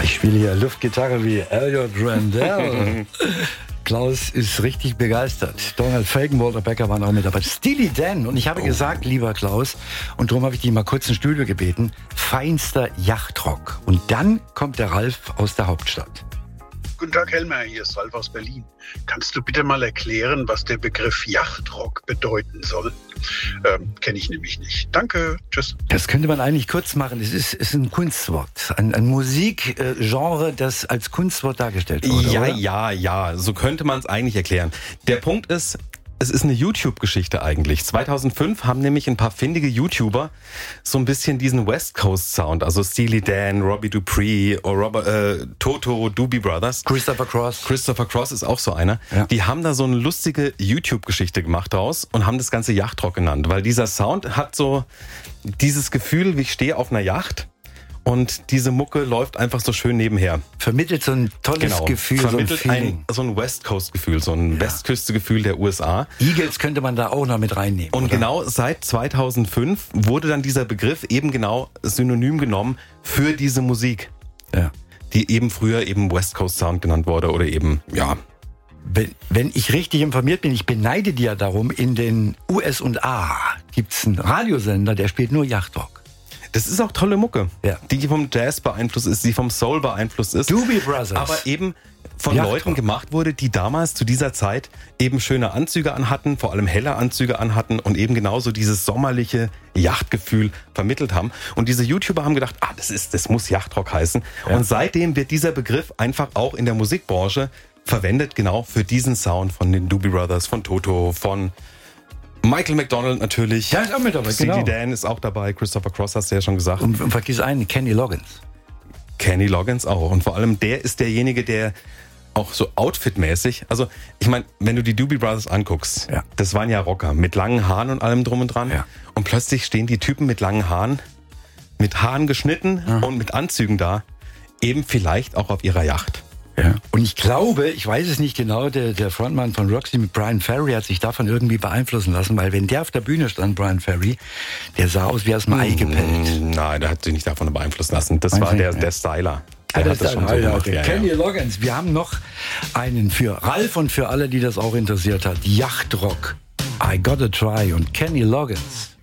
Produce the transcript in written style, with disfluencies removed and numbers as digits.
Ich spiele hier Luftgitarre wie Elliot Randell. Klaus ist richtig begeistert. Donald Fagen, Walter Becker waren auch mit dabei. Steely Dan. Und ich habe gesagt, lieber Klaus, und darum habe ich dich mal kurz ins Studio gebeten, feinster Yachtrock. Und dann kommt der Ralf aus der Hauptstadt. Guten Tag, Helmer, hier ist Ralf aus Berlin. Kannst du bitte mal erklären, was der Begriff Yachtrock bedeuten soll? Kenne ich nämlich nicht. Danke, tschüss. Das könnte man eigentlich kurz machen. Es ist ein Kunstwort, ein Musikgenre, das als Kunstwort dargestellt wurde, oder? Ja, so könnte man es eigentlich erklären. Der Punkt ist, es ist eine YouTube-Geschichte eigentlich. 2005 haben nämlich ein paar findige YouTuber so ein bisschen diesen West Coast Sound, also Steely Dan, Robbie Dupree, Toto, Doobie Brothers. Christopher Cross ist auch so einer. Ja. Die haben da so eine lustige YouTube-Geschichte gemacht draus und haben das Ganze Yachtrock genannt, weil dieser Sound hat so dieses Gefühl, wie ich stehe auf einer Yacht. Und diese Mucke läuft einfach so schön nebenher. Vermittelt so ein tolles Gefühl, vermittelt so ein Feeling. So ein West Coast Gefühl, so ein Westküste-Gefühl der USA. Eagles könnte man da auch noch mit reinnehmen. Und oder? genau seit 2005 wurde dann dieser Begriff eben genau synonym genommen für diese Musik. Ja. Die eben früher eben West Coast Sound genannt wurde oder eben, ja. Wenn ich richtig informiert bin, ich beneide dir darum, in den USA gibt's einen Radiosender, der spielt nur Yachtrock. Das ist auch tolle Mucke, ja. Die vom Jazz beeinflusst ist, die vom Soul beeinflusst ist. Doobie Brothers. Aber eben von Leuten gemacht wurde, die damals zu dieser Zeit eben schöne Anzüge anhatten, vor allem helle Anzüge anhatten und eben genauso dieses sommerliche Yachtgefühl vermittelt haben. Und diese YouTuber haben gedacht, das muss Yachtrock heißen. Ja. Und seitdem wird dieser Begriff einfach auch in der Musikbranche verwendet, genau für diesen Sound von den Doobie Brothers, von Toto, von Michael McDonald natürlich. Der ist auch mit dabei, Steely Dan ist auch dabei. Christopher Cross hast du ja schon gesagt. Und vergiss einen, Kenny Loggins. Kenny Loggins auch. Und vor allem der ist derjenige, der auch so outfitmäßig, also ich meine, wenn du die Doobie Brothers anguckst, das waren ja Rocker mit langen Haaren und allem drum und dran. Ja. Und plötzlich stehen die Typen mit langen Haaren, mit Haaren geschnitten und mit Anzügen da, eben vielleicht auch auf ihrer Yacht. Ja. Und ich glaube, ich weiß es nicht genau, der Frontmann von Roxy mit Brian Ferry hat sich davon irgendwie beeinflussen lassen, weil wenn der auf der Bühne stand, Brian Ferry, der sah aus wie aus dem Ei gepellt. Nein, der hat sich nicht davon beeinflussen lassen. Das war der Styler. Der hat das schon so gemacht. Kenny Loggins. Wir haben noch einen für Ralf und für alle, die das auch interessiert hat. Yachtrock. I Gotta Try und Kenny Loggins.